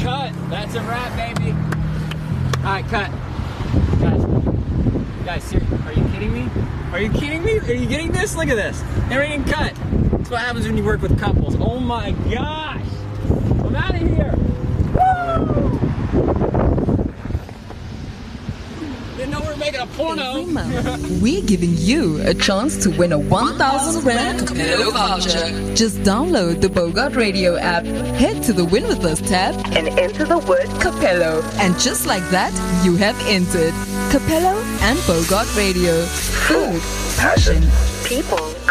Cut. That's a wrap, baby. Alright, cut. Guys, seriously, are you kidding me? Are you kidding me? Are you getting this? Look at this. Everything cut. That's what happens when you work with couples. Oh my gosh. I'm out of here. Woo! Didn't know we were making a porno. Every month, we're giving you a chance to win a 1,000 Rand Capello voucher. Just download the Bogart Radio app, head to the Win With Us tab, and enter the word Capello. And just like that, you have entered Capello and Bogart Radio. Food, passion, people.